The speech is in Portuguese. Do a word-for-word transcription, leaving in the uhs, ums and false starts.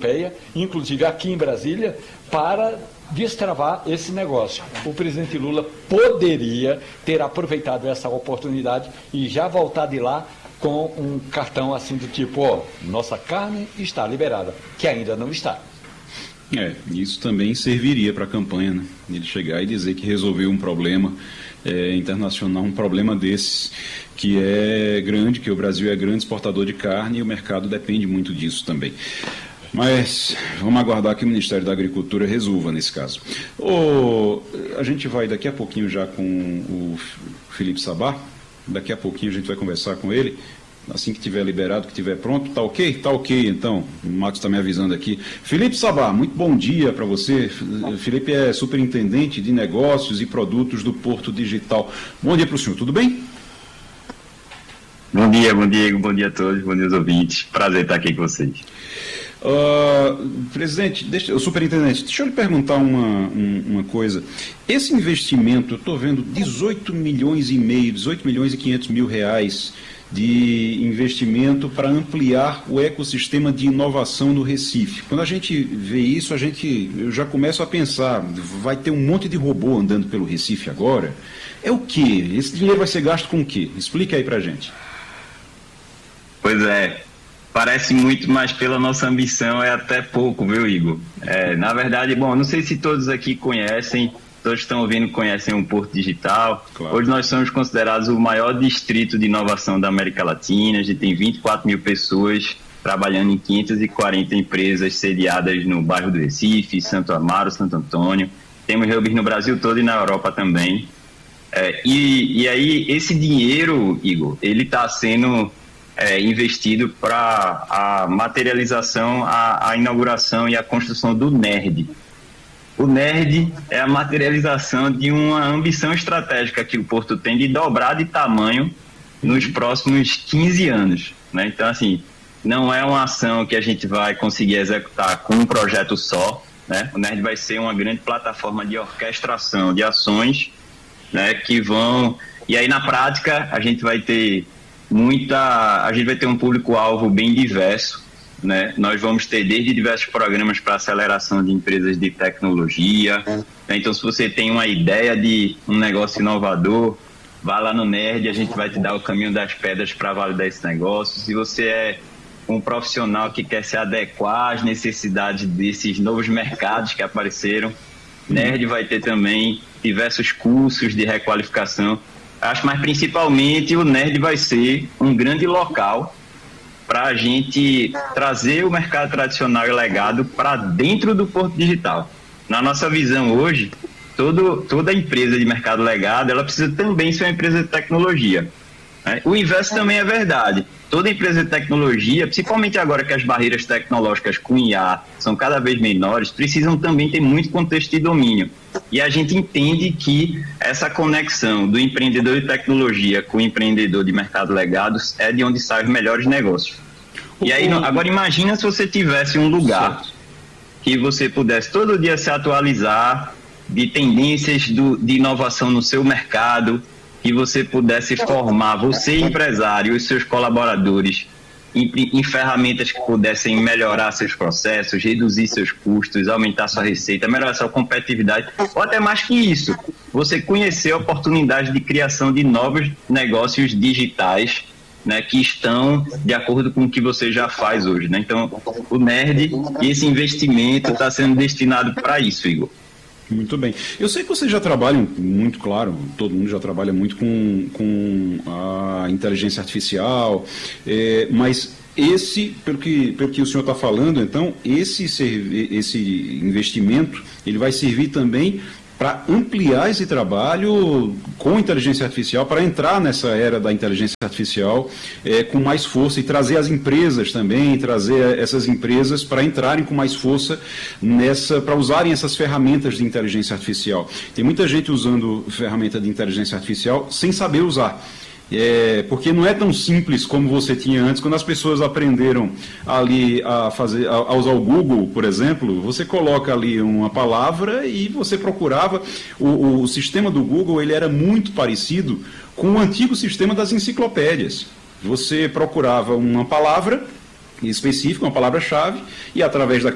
Europeia, inclusive aqui em Brasília, para destravar esse negócio. O presidente Lula poderia ter aproveitado essa oportunidade e já voltar de lá com um cartão assim do tipo, ó, nossa carne está liberada, que ainda não está. É, isso também serviria para a campanha, né? Ele chegar e dizer que resolveu um problema é, internacional, um problema desses, que é grande, que o Brasil é grande exportador de carne e o mercado depende muito disso também. Mas vamos aguardar que o Ministério da Agricultura resolva nesse caso. Oh, a gente vai daqui a pouquinho já com o Felipe Sabá, daqui a pouquinho a gente vai conversar com ele. Assim que tiver liberado, que tiver pronto, tá ok? Tá ok, então. O Marcos está me avisando aqui. Felipe Sabá, muito bom dia para você. Felipe é superintendente de negócios e produtos do Porto Digital. Bom dia para o senhor, tudo bem? Bom dia, bom dia, bom dia a todos, bom dia aos ouvintes. Prazer estar aqui com vocês. Uh, presidente, deixa, o superintendente, deixa eu lhe perguntar uma, um, uma coisa. Esse investimento, eu estou vendo dezoito milhões e meio, dezoito milhões e quinhentos mil reais de investimento para ampliar o ecossistema de inovação no Recife. Quando a gente vê isso, a gente, eu já começo a pensar, vai ter um monte de robô andando pelo Recife agora? É o quê? Esse dinheiro vai ser gasto com o quê? Explica aí para a gente. Pois é, parece muito, mas pela nossa ambição é até pouco, viu, Igor? É, na verdade, bom, não sei se todos aqui conhecem, todos que estão ouvindo conhecem o Porto Digital. Claro. Hoje nós somos considerados o maior distrito de inovação da América Latina. A gente tem vinte e quatro mil pessoas trabalhando em quinhentas e quarenta empresas sediadas no bairro do Recife, Santo Amaro, Santo Antônio. Temos hubs no Brasil todo e na Europa também. É, e, e aí esse dinheiro, Igor, ele está sendo é, investido para a materialização, a, a inauguração e a construção do NERD. O NERD é a materialização de uma ambição estratégica que o Porto tem de dobrar de tamanho nos próximos quinze anos, né? Então, assim, não é uma ação que a gente vai conseguir executar com um projeto só, né? O NERD vai ser uma grande plataforma de orquestração de ações, né, que vão... E aí, na prática, a gente vai ter muita... A gente vai ter um público-alvo bem diverso, né? Nós vamos ter desde diversos programas para aceleração de empresas de tecnologia. Né? Então, se você tem uma ideia de um negócio inovador, vá lá no NERD, a gente vai te dar o caminho das pedras para validar esse negócio. Se você é um profissional que quer se adequar às necessidades desses novos mercados que apareceram, NERD vai ter também diversos cursos de requalificação. Acho, mas principalmente o NERD vai ser um grande local para a gente trazer o mercado tradicional e legado para dentro do Porto Digital. Na nossa visão hoje, todo, toda empresa de mercado legado, ela precisa também ser uma empresa de tecnologia. Né? O inverso também é verdade. Toda empresa de tecnologia, principalmente agora que as barreiras tecnológicas com I A são cada vez menores, precisam também ter muito contexto de domínio. E a gente entende que essa conexão do empreendedor de tecnologia com o empreendedor de mercado legado é de onde saem os melhores negócios. E aí, agora imagina se você tivesse um lugar que você pudesse todo dia se atualizar de tendências do, de inovação no seu mercado, que você pudesse formar você, empresário, e os seus colaboradores em, em ferramentas que pudessem melhorar seus processos, reduzir seus custos, aumentar sua receita, melhorar sua competitividade, ou até mais que isso, você conhecer a oportunidade de criação de novos negócios digitais, né, que estão de acordo com o que você já faz hoje. Né? Então, o NERD e esse investimento está sendo destinado para isso, Igor. Muito bem. Eu sei que vocês já trabalham muito, claro, todo mundo já trabalha muito com, com a inteligência artificial, é, mas esse, pelo que, pelo que o senhor está falando, então, esse, esse investimento, ele vai servir também para ampliar esse trabalho com inteligência artificial, para entrar nessa era da inteligência artificial é, com mais força e trazer as empresas também, trazer essas empresas para entrarem com mais força nessa, para usarem essas ferramentas de inteligência artificial. Tem muita gente usando ferramenta de inteligência artificial sem saber usar. É, porque não é tão simples como você tinha antes. Quando as pessoas aprenderam ali a, fazer, a, a usar o Google, por exemplo, você coloca ali uma palavra e você procurava. O, o sistema do Google, ele era muito parecido com o antigo sistema das enciclopédias. Você procurava uma palavra específica, uma palavra-chave, e através da